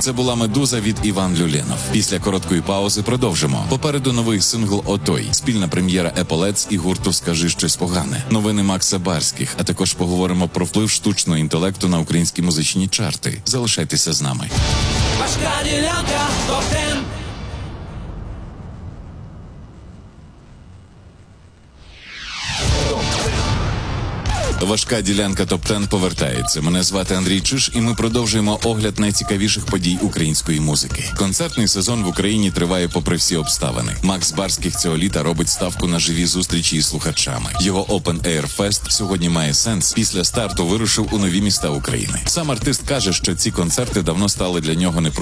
Це була «Медуза» від Іван Люленов. Після короткої паузи продовжимо. Попереду новий сингл «Отой», спільна прем'єра Еполетс і гурту «Скажи щось погане», новини Макса Барських, а також поговоримо про вплив штучного інтелекту на українські музичні чарти. Залишайтеся з нами. Важка ділянка, топ-10. Важка ділянка ТОП-10 повертається. Мене звати Андрій Чиш, і ми продовжуємо огляд найцікавіших подій української музики. Концертний сезон в Україні триває попри всі обставини. Макс Барських цього літа робить ставку на живі зустрічі із слухачами. Його Open Air Fest сьогодні має сенс. Після старту вирушив у нові міста України. Сам артист каже, що ці концерти давно стали для нього не